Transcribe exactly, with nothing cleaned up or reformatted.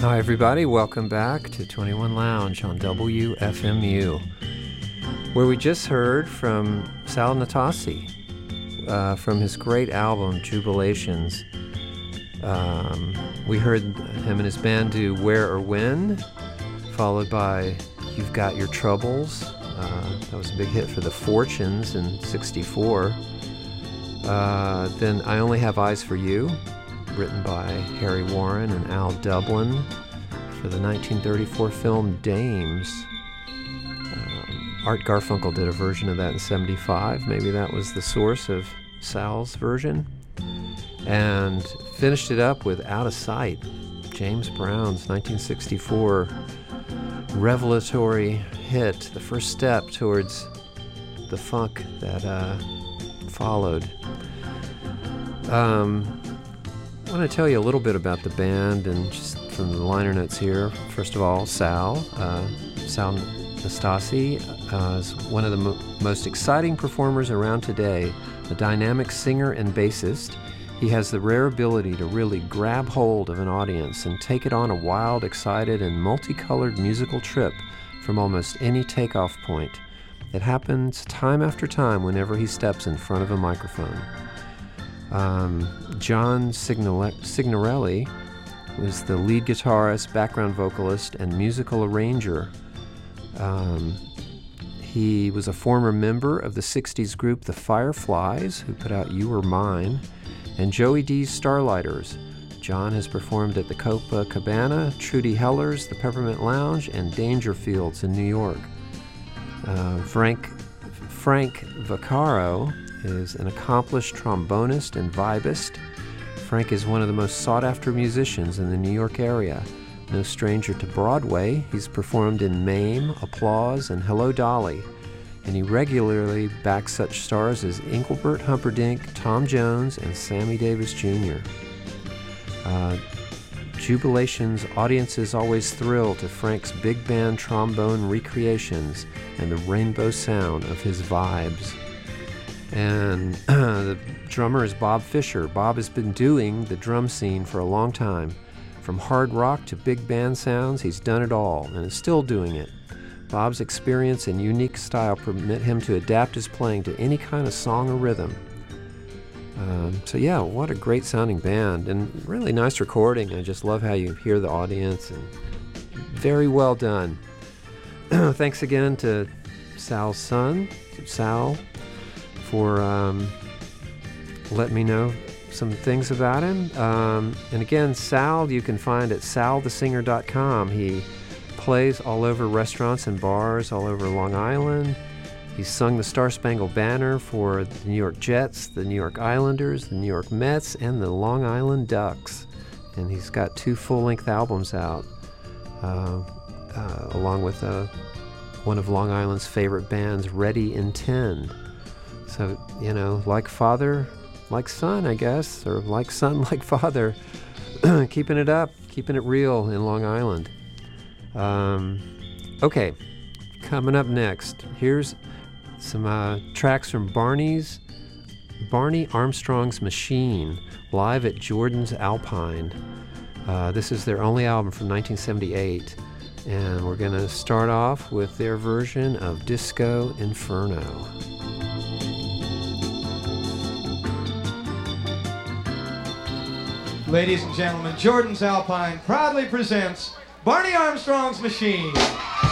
Hi, everybody. Welcome back to twenty-one Lounge on W F M U, where we just heard from Sal Nastase uh, from his great album, Jubilations. Um, we heard him and his band do Where or When, followed by You've Got Your Troubles. Uh, that was a big hit for the Fortunes in sixty-four. Uh, then I Only Have Eyes for You, written by Harry Warren and Al Dublin for the nineteen thirty-four film Dames. Um, Art Garfunkel did a version of that in seventy-five. Maybe that was the source of Sal's version. And finished it up with Out of Sight, James Brown's nineteen sixty-four revelatory hit, the first step towards the funk that uh, followed. Um, I want to tell you a little bit about the band, and just from the liner notes here. First of all, Sal, uh, Sal Nastase uh, is one of the mo- most exciting performers around today, a dynamic singer and bassist. He has the rare ability to really grab hold of an audience and take it on a wild, excited, and multicolored musical trip from almost any takeoff point. It happens time after time whenever he steps in front of a microphone. Um, John Signore- Signorelli was the lead guitarist, background vocalist, and musical arranger. Um, he was a former member of the sixties group The Fireflies, who put out You Were Mine, and Joey D's Starlighters. John has performed at the Copacabana, Trudy Heller's, the Peppermint Lounge, and Dangerfields in New York. Uh, Frank, Frank Vaccaro is an accomplished trombonist and vibist. Frank is one of the most sought-after musicians in the New York area. No stranger to Broadway, he's performed in Mame, Applause, and Hello Dolly, and he regularly backs such stars as Engelbert Humperdinck, Tom Jones, and Sammy Davis Junior Uh, Jubilations audiences always thrill to Frank's big band trombone recreations and the rainbow sound of his vibes. And uh, the drummer is Bob Fisher. Bob has been doing the drum scene for a long time. From hard rock to big band sounds, he's done it all and is still doing it. Bob's experience and unique style permit him to adapt his playing to any kind of song or rhythm. Um, so yeah, what a great sounding band, and really nice recording. I just love how you hear the audience, and very well done. Thanks again to Sal's son, Sal, for um, letting me know some things about him. Um, and again, Sal, you can find at sal the singer dot com. He plays all over restaurants and bars all over Long Island. He's sung the Star Spangled Banner for the New York Jets, the New York Islanders, the New York Mets, and the Long Island Ducks. And he's got two full-length albums out, uh, uh, along with uh, one of Long Island's favorite bands, Ready in ten. So, you know, like father, like son, I guess, or like son, like father, keeping it up, keeping it real in Long Island. Um, okay, coming up next, here's some uh, tracks from Barney's, Barney Armstrong's Machine, live at Jordan's Alpine. Uh, this is their only album from nineteen seventy-eight, and we're going to start off with their version of Disco Inferno. Ladies and gentlemen, Jordan's Alpine proudly presents Barney Armstrong's Machine.